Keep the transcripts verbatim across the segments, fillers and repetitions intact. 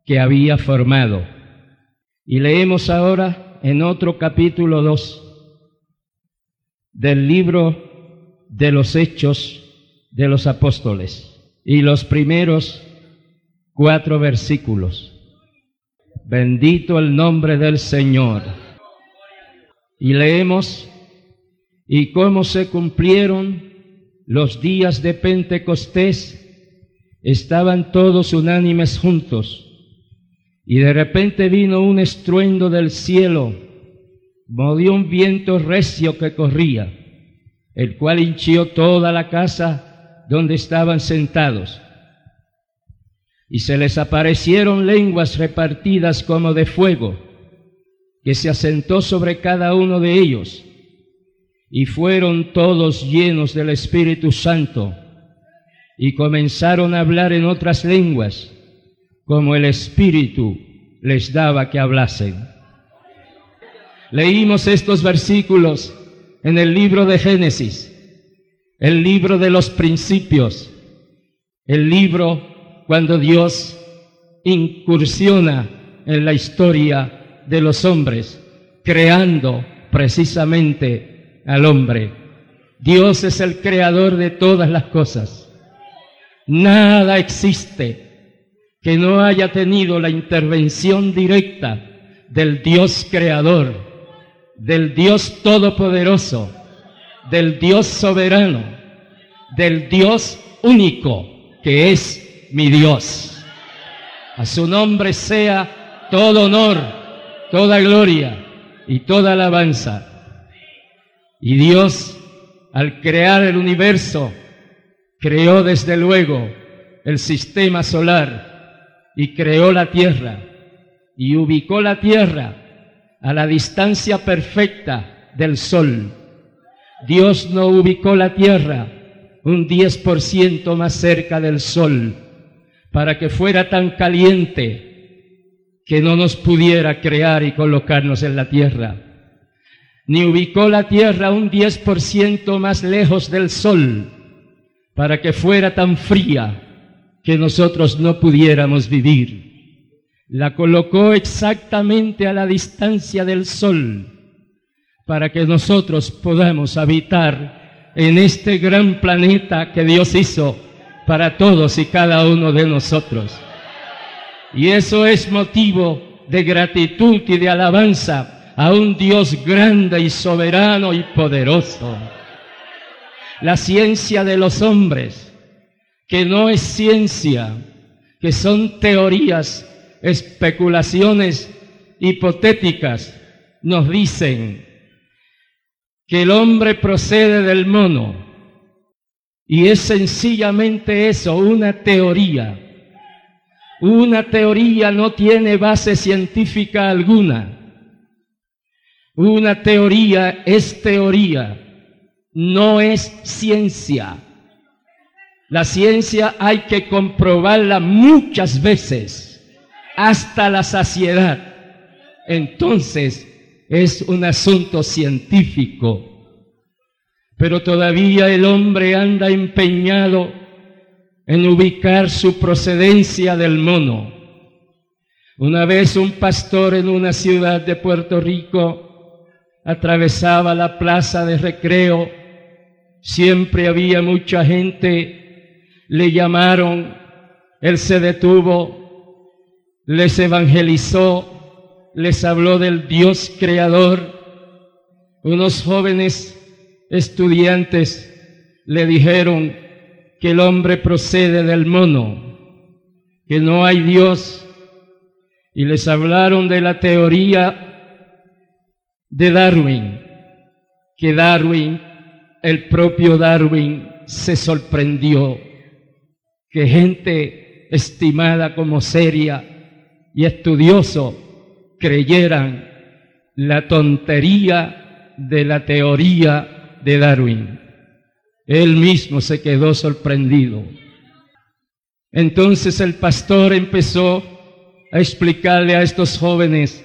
que había formado. Y leemos ahora en otro capítulo dos del libro de los Hechos de los Apóstoles y los primeros cuatro versículos. Bendito el nombre del Señor. Y leemos: y cómo se cumplieron los días de Pentecostés, estaban todos unánimes juntos, y de repente vino un estruendo del cielo, movió un viento recio que corría, el cual hinchió toda la casa donde estaban sentados. Y se les aparecieron lenguas repartidas como de fuego, que se asentó sobre cada uno de ellos, y fueron todos llenos del Espíritu Santo, y comenzaron a hablar en otras lenguas, como el Espíritu les daba que hablasen. Leímos estos versículos en el libro de Génesis, el libro de los principios, el libro cuando Dios incursiona en la historia de los hombres, creando precisamente al hombre. Dios es el creador de todas las cosas. Nada existe que no haya tenido la intervención directa del Dios creador, del Dios todopoderoso, del Dios soberano, del Dios único, que es mi Dios. A su nombre sea todo honor, toda gloria y toda alabanza. Y Dios, al crear el universo, creó desde luego el sistema solar y creó la tierra y ubicó la tierra a la distancia perfecta del sol. Dios no ubicó la tierra un diez por ciento más cerca del sol para que fuera tan caliente que no nos pudiera crear y colocarnos en la tierra, ni ubicó la tierra un diez por ciento más lejos del sol para que fuera tan fría que nosotros no pudiéramos vivir. La colocó exactamente a la distancia del sol para que nosotros podamos habitar en este gran planeta que Dios hizo para todos y cada uno de nosotros. Y eso es motivo de gratitud y de alabanza a un Dios grande y soberano y poderoso. La ciencia de los hombres, que no es ciencia, que son teorías, especulaciones hipotéticas, nos dicen que el hombre procede del mono, y es sencillamente eso, una teoría. Una teoría no tiene base científica alguna. Una teoría es teoría, no es ciencia. La ciencia hay que comprobarla muchas veces, hasta la saciedad. Entonces es un asunto científico. Pero todavía el hombre anda empeñado en ubicar su procedencia del mono. Una vez un pastor en una ciudad de Puerto Rico atravesaba la plaza de recreo. Siempre había mucha gente, le llamaron, él se detuvo, les evangelizó, les habló del Dios creador. Unos jóvenes estudiantes le dijeron que el hombre procede del mono, que no hay Dios, y les hablaron de la teoría de Darwin, que Darwin, el propio Darwin, se sorprendió que gente estimada como seria y estudioso creyeran la tontería de la teoría de Darwin. Él mismo se quedó sorprendido. Entonces el pastor empezó a explicarle a estos jóvenes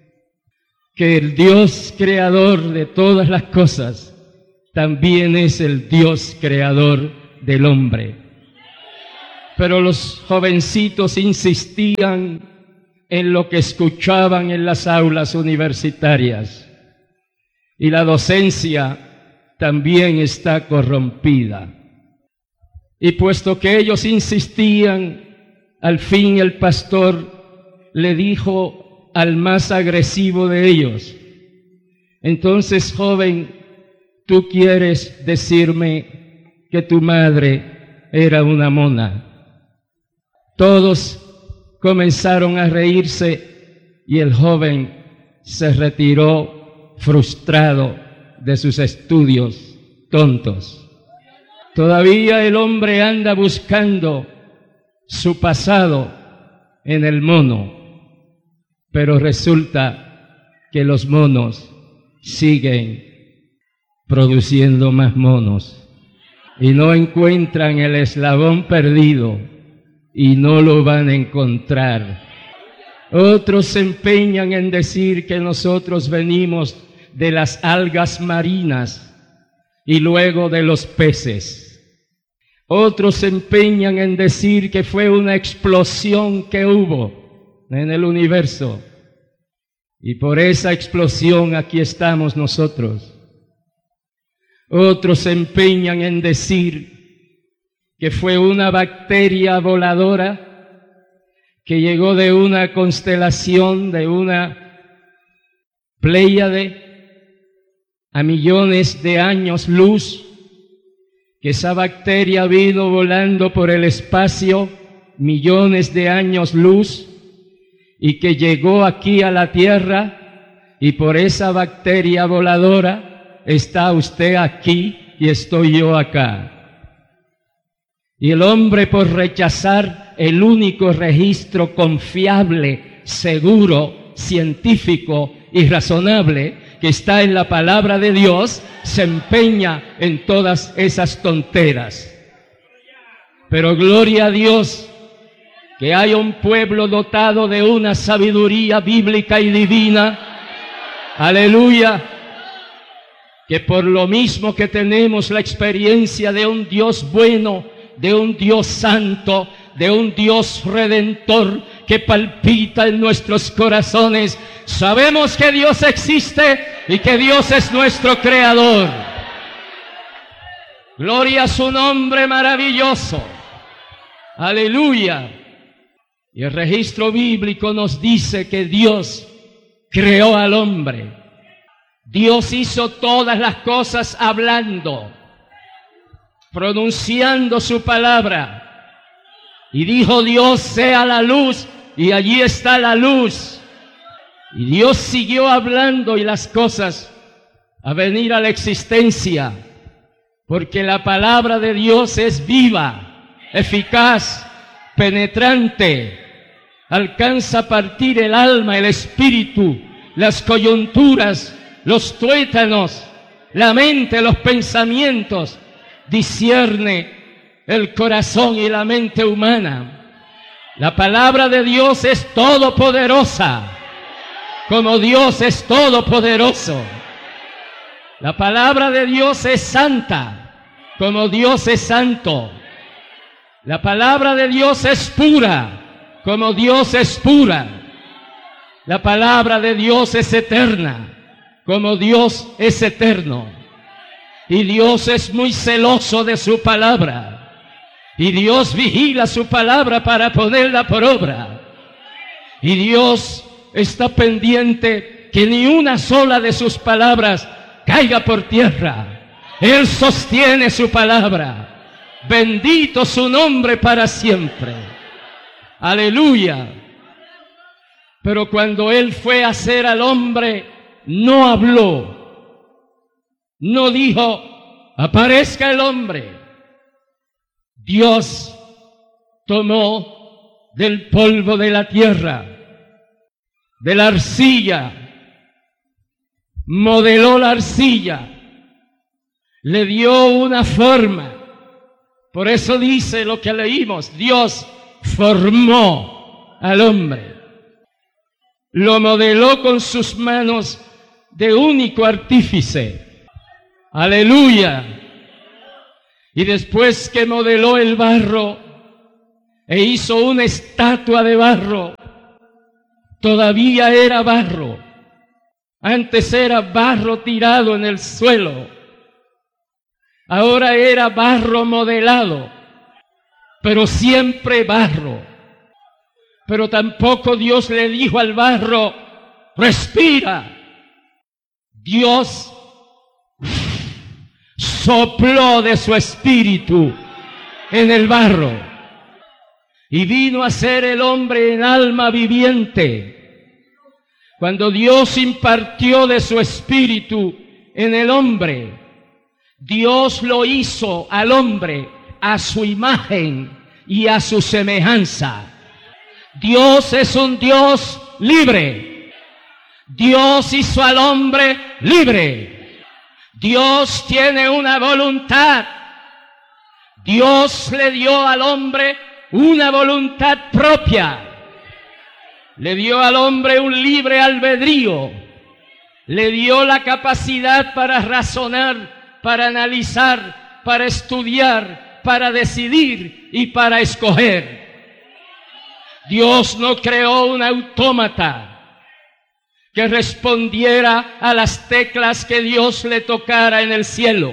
que el Dios creador de todas las cosas también es el Dios creador del hombre. Pero los jovencitos insistían en lo que escuchaban en las aulas universitarias. Y la docencia también está corrompida. Y puesto que ellos insistían, al fin el pastor le dijo al más agresivo de ellos: entonces, joven, tú quieres decirme que tu madre era una mona. Todos comenzaron a reírse y el joven se retiró frustrado de sus estudios tontos. Todavía el hombre anda buscando su pasado en el mono, pero resulta que los monos siguen produciendo más monos y no encuentran el eslabón perdido y no lo van a encontrar. Otros se empeñan en decir que nosotros venimos de las algas marinas y luego de los peces. Otros se empeñan en decir que fue una explosión que hubo en el universo. Y por esa explosión aquí estamos nosotros. Otros se empeñan en decir que fue una bacteria voladora que llegó de una constelación, de una pléyade, a millones de años luz, que esa bacteria vino volando por el espacio millones de años luz y que llegó aquí a la Tierra, y por esa bacteria voladora está usted aquí y estoy yo acá. Y el hombre, por rechazar el único registro confiable, seguro, científico y razonable que está en la palabra de Dios, se empeña en todas esas tonteras. Pero gloria a Dios que hay un pueblo dotado de una sabiduría bíblica y divina, aleluya, que por lo mismo que tenemos la experiencia de un Dios bueno, de un Dios santo, de un Dios redentor que palpita en nuestros corazones, sabemos que Dios existe y que Dios es nuestro creador. Gloria a su nombre maravilloso. Aleluya. Y el registro bíblico nos dice que Dios creó al hombre. Dios hizo todas las cosas hablando, pronunciando su palabra. Y dijo Dios: sea la luz, y allí está la luz. Y Dios siguió hablando y las cosas a venir a la existencia, porque la palabra de Dios es viva, eficaz, penetrante, alcanza a partir el alma, el espíritu, las coyunturas, los tuétanos, la mente, los pensamientos, discierne el corazón y la mente humana. La palabra de Dios es todopoderosa, como Dios es todopoderoso. La palabra de Dios es santa, como Dios es santo. La palabra de Dios es pura, como Dios es pura. La palabra de Dios es eterna, como Dios es eterno. Y Dios es muy celoso de su palabra. Y Dios vigila su palabra para ponerla por obra. Y Dios está pendiente que ni una sola de sus palabras caiga por tierra. Él sostiene su palabra. Bendito su nombre para siempre. Aleluya. Pero cuando Él fue a hacer al hombre, no habló. No dijo: aparezca el hombre. Dios tomó del polvo de la tierra, de la arcilla, modeló la arcilla, le dio una forma. Por eso dice lo que leímos: Dios formó al hombre. Lo modeló con sus manos de único artífice. Aleluya. Y después que modeló el barro e hizo una estatua de barro, todavía era barro. Antes era barro tirado en el suelo. Ahora era barro modelado, pero siempre barro. Pero tampoco Dios le dijo al barro, respira. Dios sopló de su espíritu en el barro y vino a ser el hombre en alma viviente. Cuando Dios impartió de su espíritu en el hombre, Dios lo hizo al hombre a su imagen y a su semejanza. Dios es un Dios libre. Dios hizo al hombre libre. Dios tiene una voluntad. Dios le dio al hombre una voluntad propia. Le dio al hombre un libre albedrío. Le dio la capacidad para razonar, para analizar, para estudiar, para decidir y para escoger. Dios no creó un autómata que respondiera a las teclas que Dios le tocara en el cielo.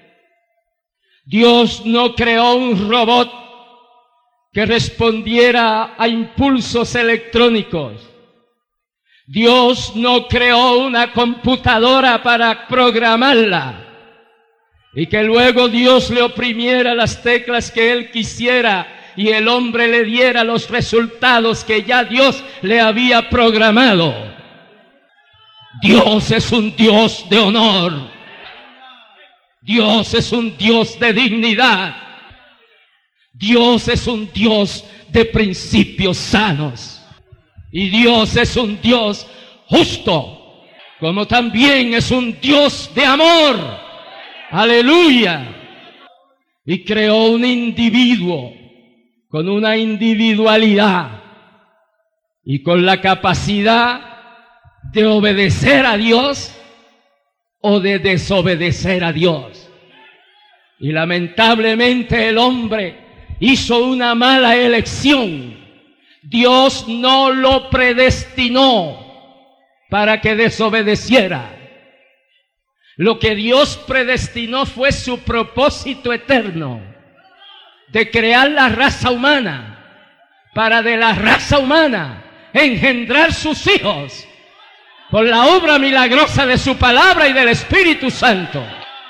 Dios no creó un robot que respondiera a impulsos electrónicos. Dios no creó una computadora para programarla y que luego Dios le oprimiera las teclas que Él quisiera y el hombre le diera los resultados que ya Dios le había programado. Dios es un Dios de honor. Dios es un Dios de dignidad. Dios es un Dios de principios sanos. Y Dios es un Dios justo, como también es un Dios de amor. Aleluya. Y creó un individuo con una individualidad y con la capacidad de obedecer a Dios o de desobedecer a Dios. Y lamentablemente el hombre hizo una mala elección. Dios no lo predestinó para que desobedeciera. Lo que Dios predestinó fue su propósito eterno de crear la raza humana, para de la raza humana engendrar sus hijos por la obra milagrosa de su palabra y del Espíritu Santo.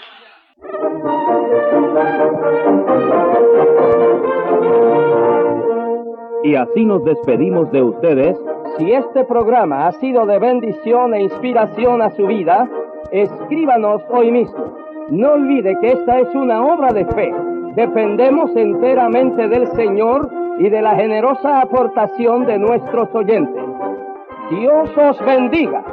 Y así nos despedimos de ustedes. Si este programa ha sido de bendición e inspiración a su vida, escríbanos hoy mismo. No olvide que esta es una obra de fe. Dependemos enteramente del Señor y de la generosa aportación de nuestros oyentes. Dios os bendiga.